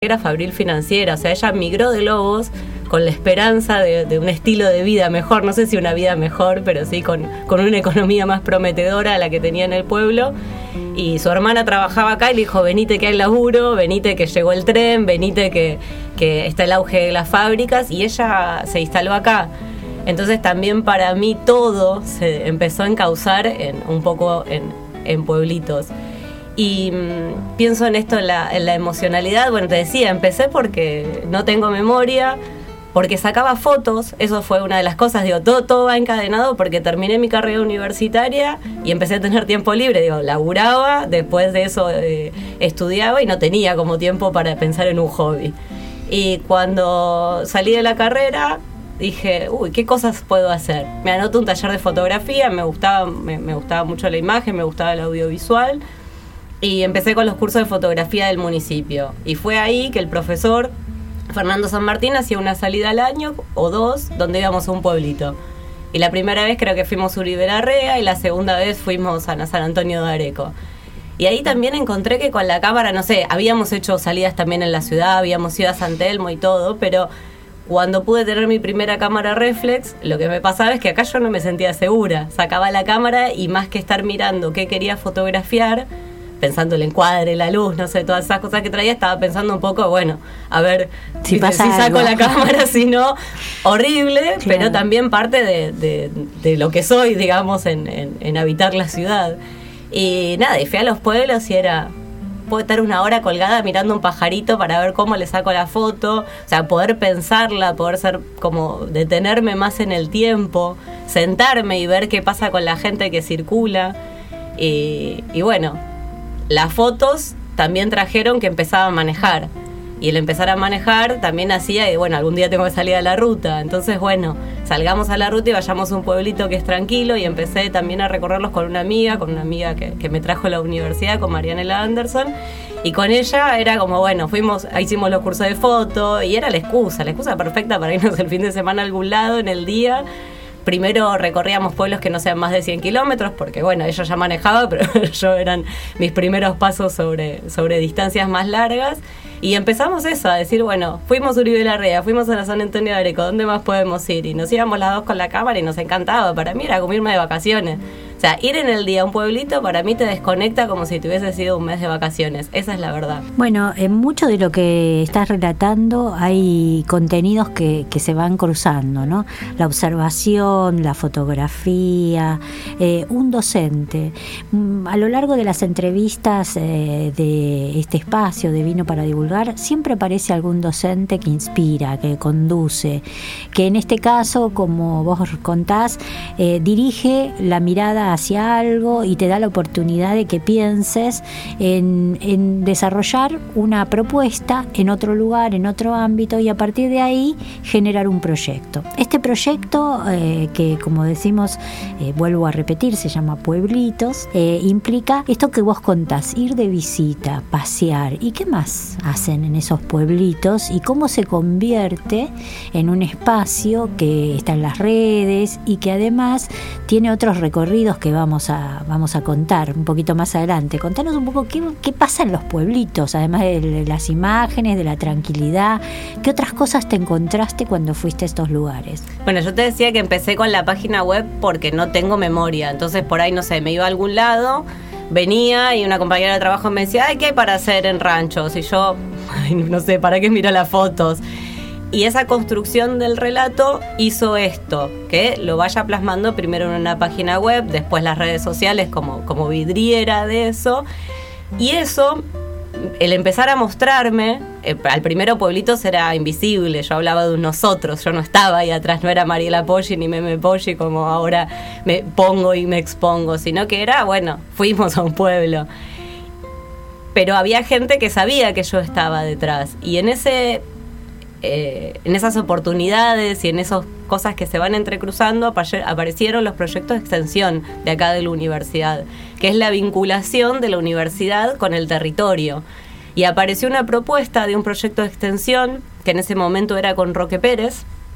era Fabril Financiera, o sea, ella migró de Lobos con la esperanza de un estilo de vida mejor, no sé si una vida mejor, pero sí con una economía más prometedora a la que tenía en el pueblo. Y su hermana trabajaba acá y le dijo, venite que hay laburo, venite que llegó el tren, venite que está el auge de las fábricas, y ella se instaló acá. Entonces también para mí todo se empezó a encauzar un poco en pueblitos. Y pienso en esto, en la emocionalidad. Bueno, te decía, empecé porque no tengo memoria, porque sacaba fotos, eso fue una de las cosas, digo, todo va encadenado porque terminé mi carrera universitaria y empecé a tener tiempo libre, digo, laburaba, después de eso estudiaba y no tenía como tiempo para pensar en un hobby. Y cuando salí de la carrera dije, ¿qué cosas puedo hacer? Me anoté un taller de fotografía, me gustaba mucho la imagen, me gustaba el audiovisual. Y empecé con los cursos de fotografía del municipio. Y fue ahí que el profesor Fernando San Martín hacía una salida al año o dos donde íbamos a un pueblito. Y la primera vez creo que fuimos a Uribe Larrea y la segunda vez fuimos a San Antonio de Areco. Y ahí también encontré que con la cámara, no sé, habíamos hecho salidas también en la ciudad, habíamos ido a San Telmo y todo, pero cuando pude tener mi primera cámara reflex, lo que me pasaba es que acá yo no me sentía segura. Sacaba la cámara y más que estar mirando qué quería fotografiar, pensando el encuadre, la luz, no sé, todas esas cosas que traía, estaba pensando un poco, bueno, a ver si saco la cámara, si no, horrible, claro. Pero también parte de lo que soy, digamos, en habitar la ciudad. Y nada, y fui a los pueblos y puedo estar una hora colgada mirando un pajarito para ver cómo le saco la foto, o sea, poder pensarla, poder ser como detenerme más en el tiempo, sentarme y ver qué pasa con la gente que circula. Y bueno, las fotos también trajeron que empezaba a manejar. Y el empezar a manejar también hacía que, bueno, algún día tengo que salir a la ruta. Entonces, bueno, salgamos a la ruta y vayamos a un pueblito que es tranquilo. Y empecé también a recorrerlos con una amiga que me trajo a la universidad, con Marianela Anderson. Y con ella era como, bueno, hicimos los cursos de foto y era la excusa perfecta para irnos el fin de semana a algún lado en el día. Primero recorríamos pueblos que no sean más de 100 kilómetros, porque bueno, ella ya manejaba, pero yo eran mis primeros pasos sobre distancias más largas. Y empezamos a decir, bueno, fuimos a Uribe Larrea, fuimos a la San Antonio de Areco, ¿dónde más podemos ir? Y nos íbamos las dos con la cámara y nos encantaba. Para mí era como irme de vacaciones. O sea, ir en el día a un pueblito para mí te desconecta como si te hubiese sido un mes de vacaciones. Esa es la verdad. Bueno, en mucho de lo que estás relatando hay contenidos que se van cruzando, ¿no? La observación, la fotografía, un docente. A lo largo de las entrevistas de este espacio de Vino para Divulgar, siempre aparece algún docente que inspira, que conduce, que en este caso, como vos contás, dirige la mirada hacia algo y te da la oportunidad de que pienses en desarrollar una propuesta en otro lugar, en otro ámbito, y a partir de ahí generar un proyecto. Este proyecto, que como decimos, vuelvo a repetir, se llama Pueblitos, implica esto que vos contás, ir de visita, pasear. ¿Y qué más hacen en esos pueblitos? ¿Y cómo se convierte en un espacio que está en las redes y que además tiene otros recorridos que vamos a contar un poquito más adelante? Contanos un poco qué pasa en los pueblitos, además de las imágenes, de la tranquilidad. ¿Qué otras cosas te encontraste cuando fuiste a estos lugares? Bueno, yo te decía que empecé con la página web porque no tengo memoria. Entonces por ahí, no sé, me iba a algún lado, venía y una compañera de trabajo me decía, ¿qué hay para hacer en ranchos? Y yo, no sé, ¿para qué miro las fotos? Y esa construcción del relato hizo esto, que lo vaya plasmando primero en una página web, después las redes sociales como vidriera de eso. Y eso, el empezar a mostrarme, al primero Pueblitos era invisible, yo hablaba de un nosotros, yo no estaba ahí atrás, no era Mariela Poggi ni Meme Poggi como ahora me pongo y me expongo, sino que era, bueno, fuimos a un pueblo. Pero había gente que sabía que yo estaba detrás, y en esas oportunidades y en esas cosas que se van entrecruzando aparecieron los proyectos de extensión de acá de la universidad, que es la vinculación de la universidad con el territorio. Y apareció una propuesta de un proyecto de extensión que en ese momento era con Roque Pérez,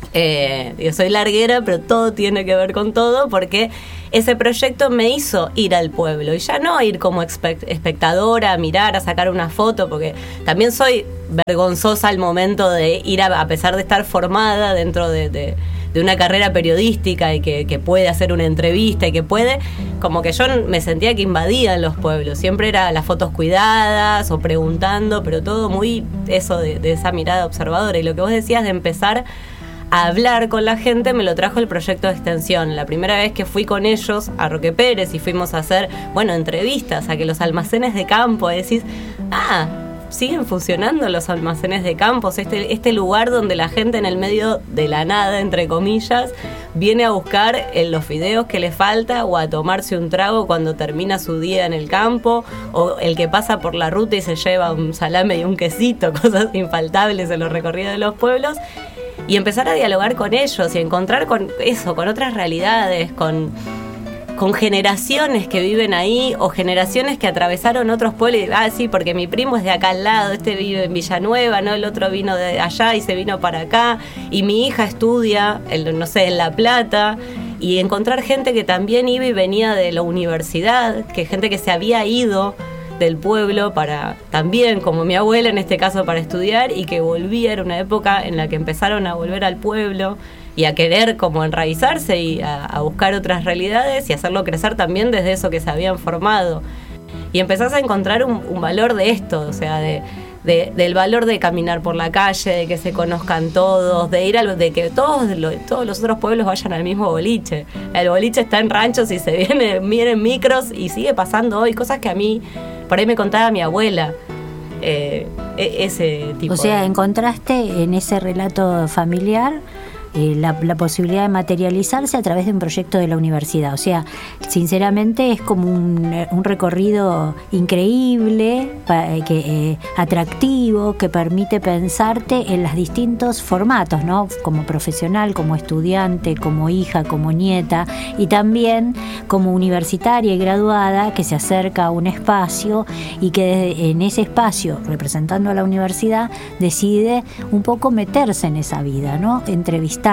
Yo soy larguera, pero todo tiene que ver con todo, porque ese proyecto me hizo ir al pueblo y ya no ir como espectadora, a mirar, a sacar una foto, porque también soy vergonzosa al momento de ir a pesar de estar formada dentro de una carrera periodística y que puede hacer una entrevista y que puede, como que yo me sentía que invadía los pueblos, siempre era las fotos cuidadas o preguntando, pero todo muy eso de esa mirada observadora. Y lo que vos decías de empezar a hablar con la gente me lo trajo el proyecto de extensión. La primera vez que fui con ellos a Roque Pérez y fuimos a hacer, entrevistas a que los almacenes de campo, decís, siguen funcionando los almacenes de campos, este lugar donde la gente en el medio de la nada, entre comillas, viene a buscar los fideos que le falta o a tomarse un trago cuando termina su día en el campo, o el que pasa por la ruta y se lleva un salame y un quesito, cosas infaltables en los recorridos de los pueblos. Y empezar a dialogar con ellos y encontrar con otras realidades, con generaciones que viven ahí o generaciones que atravesaron otros pueblos. Sí, porque mi primo es de acá al lado, este vive en Villanueva, ¿no? El otro vino de allá y se vino para acá, y mi hija estudia, en La Plata. Y encontrar gente que también iba y venía de la universidad, que gente que se había ido del pueblo para también, como mi abuela en este caso, para estudiar, y que volvía. Era una época en la que empezaron a volver al pueblo y a querer como enraizarse y a buscar otras realidades y hacerlo crecer también desde eso que se habían formado. Y empezás a encontrar un valor de esto, del valor de caminar por la calle, de que se conozcan todos, de que todos los otros pueblos vayan al mismo boliche. El boliche está en ranchos y se vienen micros, y sigue pasando hoy, cosas que a mí por ahí me contaba mi abuela. Ese tipo. O sea, encontraste en ese relato familiar la posibilidad de materializarse a través de un proyecto de la universidad. O sea, sinceramente es como un recorrido increíble, atractivo, que permite pensarte en los distintos formatos, ¿no? Como profesional, como estudiante, como hija, como nieta, y también como universitaria y graduada que se acerca a un espacio y que en ese espacio, representando a la universidad, decide un poco meterse en esa vida, ¿no? Entrevistar,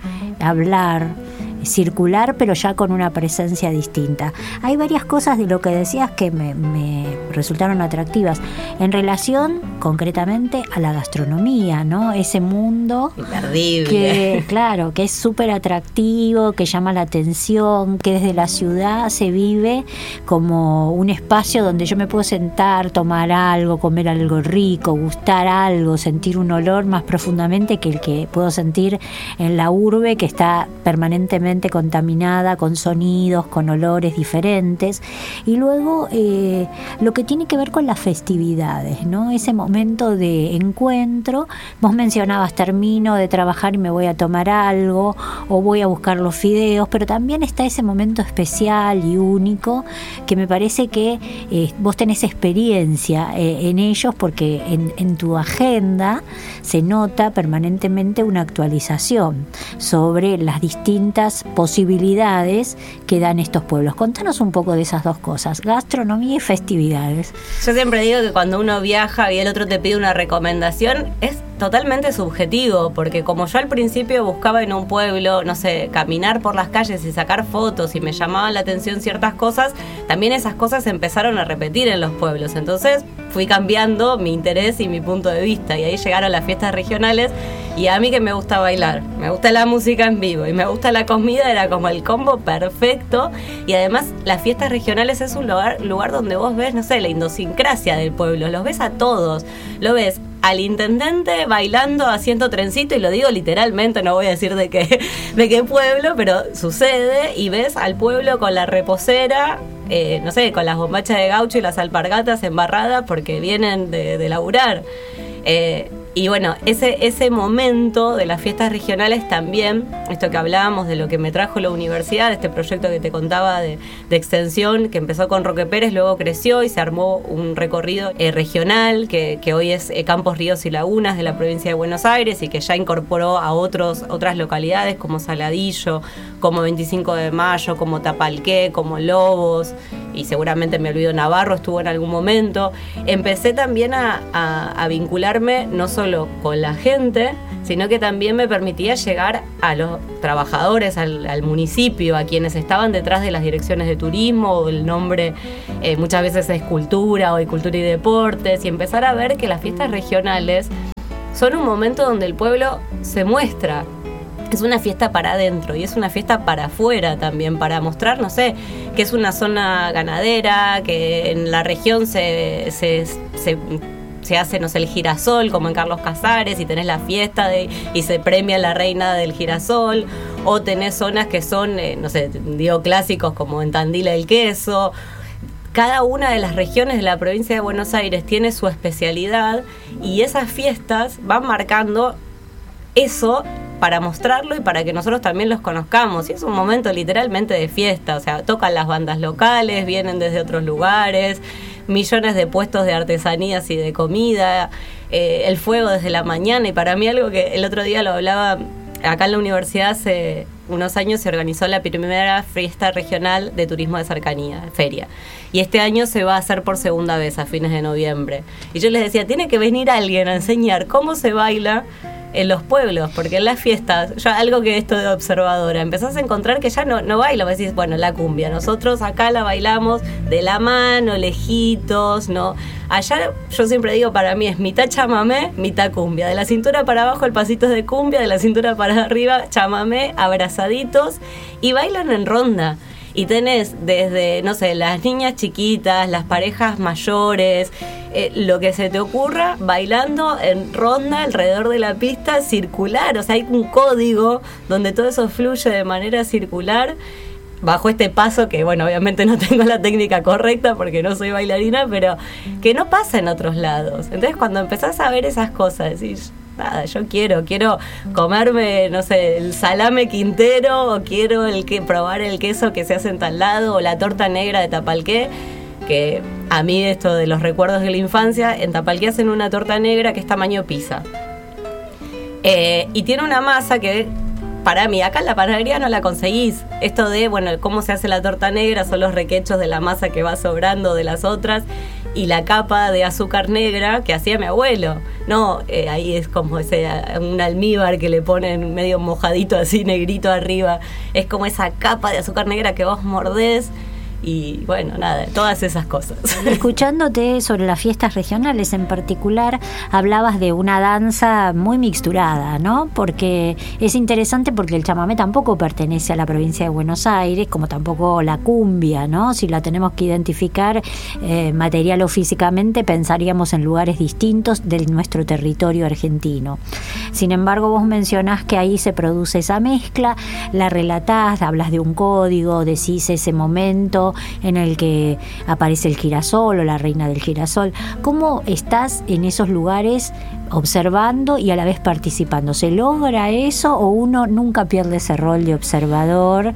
hablar, circular, pero ya con una presencia distinta. Hay varias cosas de lo que decías que me resultaron atractivas en relación concretamente a la gastronomía, ¿no? Ese mundo imperdible, que es súper atractivo, que llama la atención, que desde la ciudad se vive como un espacio donde yo me puedo sentar, tomar algo, comer algo rico, gustar algo, sentir un olor más profundamente que el que puedo sentir en la urbe, que está permanentemente contaminada con sonidos, con olores diferentes. Y luego lo que tiene que ver con las festividades, ¿no? Ese momento de encuentro. Vos mencionabas, termino de trabajar y me voy a tomar algo, o voy a buscar los fideos, pero también está ese momento especial y único que me parece que vos tenés experiencia en ellos, porque en tu agenda se nota permanentemente una actualización sobre las distintas posibilidades que dan estos pueblos. Contanos un poco de esas dos cosas, gastronomía y festividades. Yo siempre digo que cuando uno viaja y el otro te pide una recomendación, es totalmente subjetivo, porque como yo al principio buscaba en un pueblo, caminar por las calles y sacar fotos, y me llamaban la atención ciertas cosas, también esas cosas se empezaron a repetir en los pueblos. Entonces fui cambiando mi interés y mi punto de vista, y ahí llegaron las fiestas regionales. Y a mí, que me gusta bailar, me gusta la música en vivo y me gusta la comida, era como el combo perfecto. Y además las fiestas regionales es un lugar donde vos ves, la idiosincrasia del pueblo, los ves a todos, lo ves al intendente bailando, haciendo trencito, y lo digo literalmente, no voy a decir de qué pueblo, pero sucede, y ves al pueblo con la reposera, con las bombachas de gaucho y las alpargatas embarradas porque vienen de laburar. Y bueno, ese momento de las fiestas regionales también, esto que hablábamos de lo que me trajo la universidad, este proyecto que te contaba de extensión, que empezó con Roque Pérez, luego creció y se armó un recorrido regional, que hoy es Campos, Ríos y Lagunas de la provincia de Buenos Aires, y que ya incorporó a otras localidades como Saladillo, como 25 de Mayo, como Tapalqué, como Lobos, y seguramente me olvido, Navarro estuvo en algún momento. Empecé también a vincularme no solo con la gente, sino que también me permitía llegar a los trabajadores, al municipio, a quienes estaban detrás de las direcciones de turismo, o el nombre muchas veces es cultura o de cultura y deportes, y empezar a ver que las fiestas regionales son un momento donde el pueblo se muestra. Es una fiesta para adentro y es una fiesta para afuera también, para mostrar, no sé, que es una zona ganadera, que en la región se hace, no sé, el girasol, como en Carlos Casares, y tenés la fiesta y se premia la reina del girasol, o tenés zonas que son, no sé, digo, clásicos como en Tandil el queso. Cada una de las regiones de la provincia de Buenos Aires tiene su especialidad y esas fiestas van marcando eso para mostrarlo y para que nosotros también los conozcamos. Y es un momento literalmente de fiesta, o sea, tocan las bandas locales, vienen desde otros lugares, millones de puestos de artesanías y de comida, el fuego desde la mañana. Y para mí algo que el otro día lo hablaba acá en la universidad, hace unos años se organizó la primera fiesta regional de turismo de cercanía, feria. Y este año se va a hacer por segunda vez a fines de noviembre. Y yo les decía, tiene que venir alguien a enseñar cómo se baila en los pueblos, porque en las fiestas, ya algo que esto de observadora, empezás a encontrar que ya no baila, vos decís, bueno, la cumbia, nosotros acá la bailamos de la mano, lejitos, ¿no? Allá yo siempre digo, para mí es mitad chamamé, mitad cumbia, de la cintura para abajo el pasito es de cumbia, de la cintura para arriba chamamé, abrazaditos, y bailan en ronda. Y tenés desde, no sé, las niñas chiquitas, las parejas mayores, lo que se te ocurra, bailando en ronda alrededor de la pista circular. O sea, hay un código donde todo eso fluye de manera circular, bajo este paso que, bueno, obviamente no tengo la técnica correcta porque no soy bailarina, pero que no pasa en otros lados. Entonces, cuando empezás a ver esas cosas, decís, nada, yo quiero comerme, no sé, el salame quintero, o quiero probar el queso que se hace en tal lado, o la torta negra de Tapalqué, que a mí esto de los recuerdos de la infancia, en Tapalqué hacen una torta negra que es tamaño pizza. Y tiene una masa que, para mí, acá en la panadería no la conseguís. Esto de, bueno, cómo se hace la torta negra, son los requechos de la masa que va sobrando de las otras, y la capa de azúcar negra que hacía mi abuelo. No, ahí es como un almíbar que le ponen medio mojadito así, negrito arriba. Es como esa capa de azúcar negra que vos mordés. Y bueno, nada, todas esas cosas. Escuchándote sobre las fiestas regionales en particular, hablabas de una danza muy mixturada, ¿no? Porque es interesante porque el chamamé tampoco pertenece a la provincia de Buenos Aires, como tampoco la cumbia, ¿no? Si la tenemos que identificar material o físicamente, pensaríamos en lugares distintos de nuestro territorio argentino. Sin embargo, vos mencionás que ahí se produce esa mezcla, la relatás, hablas de un código, decís ese momento en el que aparece el girasol o la reina del girasol. ¿Cómo estás en esos lugares observando y a la vez participando? ¿Se logra eso o uno nunca pierde ese rol de observador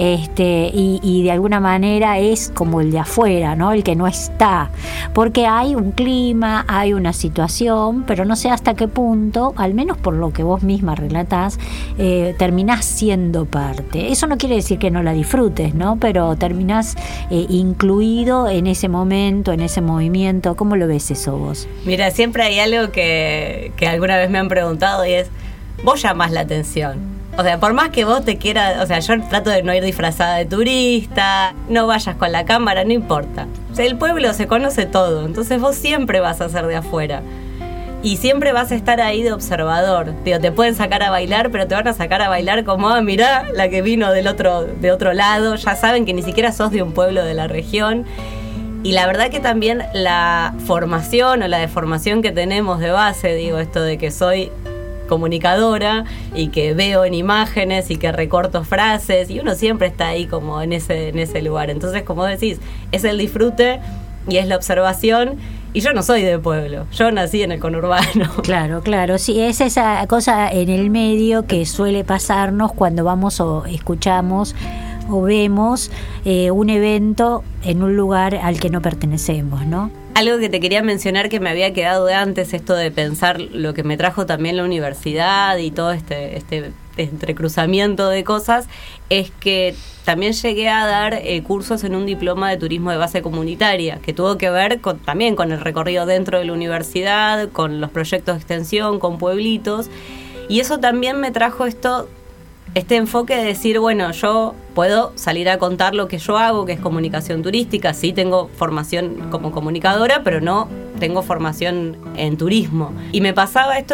y de alguna manera es como el de afuera, ¿no? El que no está? Porque hay un clima, hay una situación, pero no sé hasta qué punto, al menos por lo que vos misma relatás, terminás siendo parte. Eso no quiere decir que no la disfrutes, ¿no? Pero terminás incluido en ese momento, en ese movimiento. ¿Cómo lo ves eso vos? Mira, siempre hay algo que alguna vez me han preguntado y es, vos llamás la atención. O sea, por más que vos te quieras, o sea, yo trato de no ir disfrazada de turista, no vayas con la cámara, no importa. O sea, el pueblo se conoce todo, entonces vos siempre vas a ser de afuera. Y siempre vas a estar ahí de observador. Digo, te pueden sacar a bailar, pero te van a sacar a bailar como, mirá, la que vino de otro lado. Ya saben que ni siquiera sos de un pueblo de la región. Y la verdad que también la formación o la deformación que tenemos de base, digo, esto de que soy comunicadora y que veo en imágenes y que recorto frases, y uno siempre está ahí como en ese lugar. Entonces, como decís, es el disfrute y es la observación. Y yo no soy de pueblo, yo nací en el conurbano. Claro, sí, es esa cosa en el medio que suele pasarnos cuando vamos o escuchamos o vemos un evento en un lugar al que no pertenecemos, ¿no? Algo que te quería mencionar que me había quedado de antes, esto de pensar lo que me trajo también la universidad y todo este entrecruzamiento de cosas, es que también llegué a dar cursos en un diploma de turismo de base comunitaria, que tuvo que ver también con el recorrido dentro de la universidad, con los proyectos de extensión, con pueblitos. Y eso también me trajo este enfoque de decir, bueno, yo puedo salir a contar lo que yo hago, que es comunicación turística. Sí tengo formación como comunicadora, pero no tengo formación en turismo. Y me pasaba esto